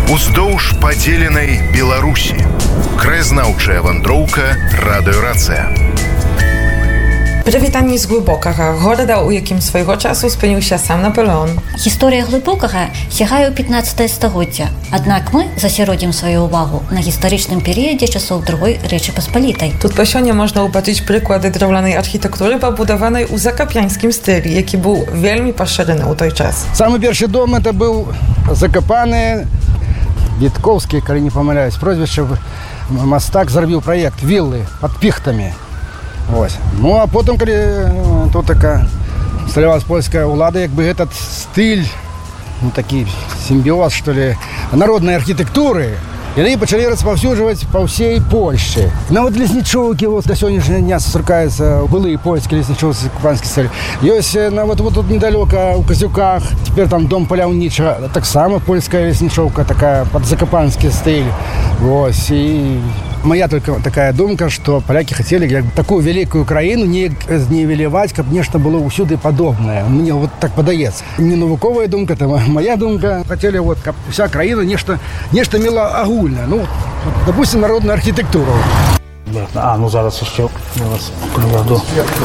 Уздоўж падзеленай Беларусі. Краязнаўчая вандроўка радыёрацыя. Прывітанне з глыбокага горада, у якім свайго часу спыніўся сам Наполеон. Гісторыя глыбокага сягае ў 15 стагоддзя. Аднак мы засяродзім сваю ўвагу на гістарычным перыядзе часоў Другой Рэчы Паспалітай. Тут па сёння можна ўбачыць прыклады драўлянай архітэктуры, пабудаванай у закапянскім стылі, які быў вельмі пашыраны ў той час. Самы першы дом это быў Закапаны Вітковскі, калі не памыляюсь, прозвішча. Мастак зрабіў праект віллы пад піхтамі. Ось. Ну а потым, калі тут така сталявалась польская ўлада, як бы этот стыль, ну такі сімбіоз, што ли, народнай архітэктуры, яны пачалі распаўсюджваць па ўсей Польшчы. Нават леснічоўкі вот, да сённяшняга дня сустракаюцца былыя польскія леснічоўцы закапанскі стыль. Ёсць нават вот тут недалёка ў Казюках, цяпер там дом паляўнічага, таксама польская леснічоўка, такая пад закапанскі стыль. Ось, і моя только такая думка, что поляки хотели такую великую краіну не знівеляваць, каб нешта было ўсюды падобнае. Мне вот так падаецца. Не навуковая думка, это моя думка. Хотели вот, каб вся краіна нешта мела агульнае. Ну, допустим, народную архітектуру. Ну зараз ще я вас приведу.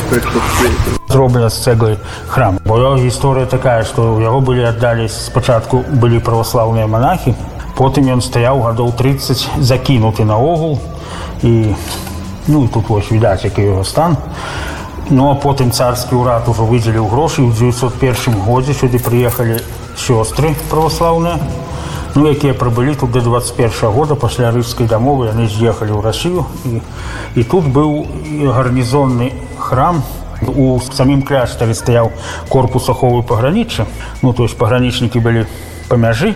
Зроблена з цегли храм. Бо його історія така, що його були віддали спочатку були православні монахи, потім він стояв годов 30 закинутий на огул. І тут ось видать, який його стан. Ну а потім царський уряд уже виділив гроші. У 1901 году сюди приїхали сестри православні, які пробули тут до 21 года, після Рижської домови, вони з'їхали в Росію. І тут був гарнізонний храм. У самім кляштері стояв корпус охови пограниччя. Тобто пограничники були по межі,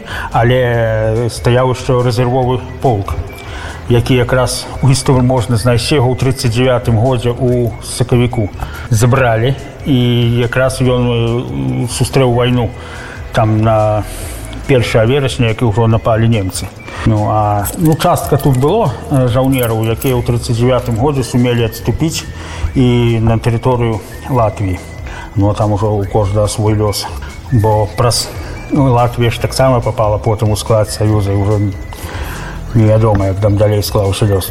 але стояв ще резервовий полк, який якраз у історії можна знайти його у 1939 році у Соковіку. Забрали, і якраз він зустрів війну там на 1 вересня, які вже напали німці. Частка тут було жаўнераў, які у 1939 році сумели відступити і на територію Латвії. Там уже у кожного свій лёс, бо Латвія ж так само попала потім у склад Союзу, і вже невядома, як там далей склаўся лёс.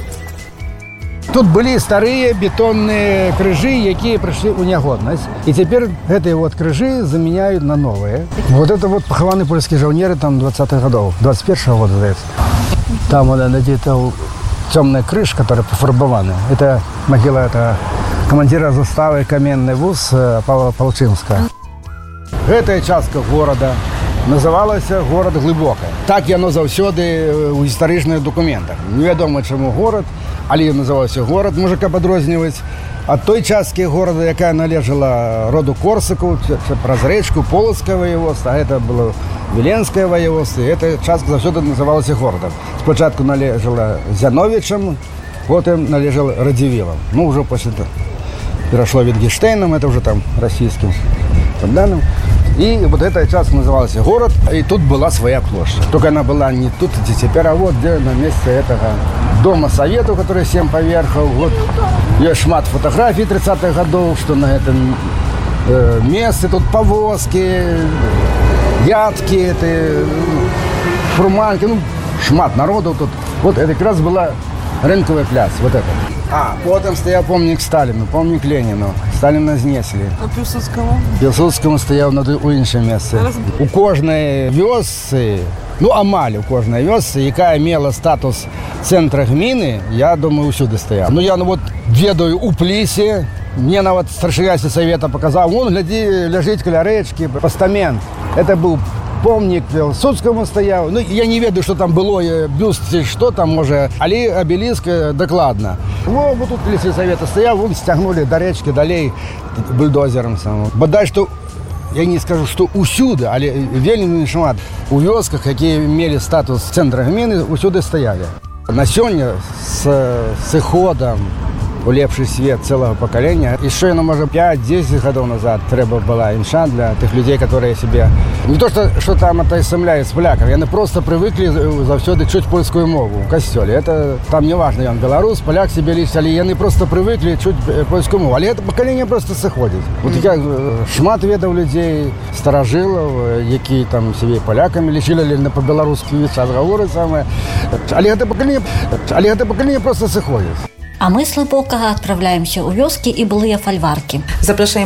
Тут былі старыя бетонныя крыжы, якія прыйшлі ў нягоднасць. І цяпер гэтыя вот крыжы заменяют на новыя. Вот это вот пахаваны польскія жаўнеры там 20-х годов, 21-го года, здаецца. Там где-то темный крыж, который пофарбован. Это могила командира заставы Каменный вуз Павла Полчинска. Гэтая частка города называлася город Глыбока. Так яно заўсёды ў гістарычных документах. Невядома, чаму город, але называўся город, можа каб адрозніваць ад той часткі горада, якая належала роду Корсакаў, праз рэчку Полацкае воеводство, а это было Віленскае воеводство, і эта частка заўсёды называлася горадам. Спачатку належала Зяновічам, потым належала Радзівілам. Уже после этого перешло Витгенштейном, это уже там российским данным. И вот эта часть называлась город, и тут была своя площадь. Только она была не тут, где теперь, а вот где на месте этого дома Совету, который 7 поверхов. Вот есть шмат фотографий 30-х годов, что на этом месте тут повозки, ядки, фурманки, шмат народу тут. Вот это как раз была рынковая пляц, вот это. Потом стоял помник Сталину, помник Ленину. Сталина знесли. А Пілсудському? Пілсудському стояв у іншому місці. У кожної вёсцы, амаль у кожної вёсцы, яка мела статус центра гміни, я думаю, усюди стояв. Я ведаю у Плісі, мне нават старшина сельсовета показав, вон, гляди, лежить каля речки, постамент. Это был помник Пілсудському стояв. Я не ведаю, що там було, бюст, що там, може, але обеліск докладно. Вот тут каля сельсовета стояв, вон стягнули до речки, далей бульдозером. Бодай, що, я не скажу, що усюди, але вельмі шмат у вёсках, які мели статус центра гміни, усюди стояли. На сёння з ходом у лепшы свет целого поколения. Еще, может, 5-10 годов назад треба была імша для тих людей, которые себе... Не то, что там отосамляют с поляками, они просто привыкли завсёды чуть польскую мову в костеле. Это там не важно, он белорус, поляк себе лишь, але они просто привыкли чуть польскую мову. Але это поколение просто сыходит. Вот я шмат ведаў людей, старожилов, які там себе поляками лечили, на по-белорусски разговоры самые. Але это поколение просто сыходит. А мы с Лыбокага отправляемся ў вёскі і былыя фальваркі. Zapraszamy